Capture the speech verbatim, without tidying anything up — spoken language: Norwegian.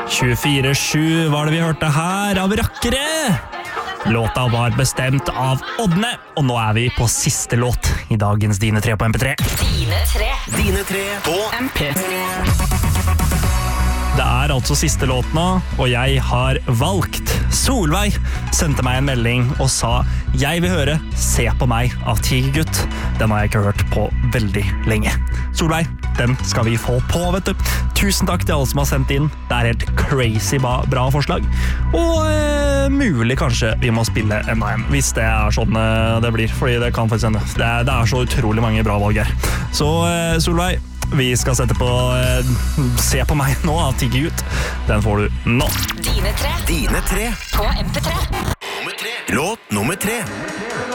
tjuefire sju var det vi hørte her av Rakkere. Låta var bestemt av Ådne, og nå er vi på siste låt i dagens Dine tre på M P tre. Dine tre. Dine tre på M P tre. Det er altså siste låt nå, og jeg har valgt. Solveig sendte meg en melding og sa «Jeg vil høre Se på meg» av Tigergutt. Den har jeg ikke hørt på veldig lenge. Solveig, den skal vi få på, vet du. Tusen takk til alle som har sendt inn. Det er helt crazy bra, bra forslag. Og eh, mulig kanskje vi må spille enda en, hvis det er sånn eh, det blir. Fordi det kan faktisk hende. Det er, det er så utrolig mange bra valg her. Så eh, Solveig, vi skal sette på eh, Se på meg nå av Tigergutt. Den får du nå. Dine tre. Dine tre På M P tre. Nummer tre. Låt nummer tre.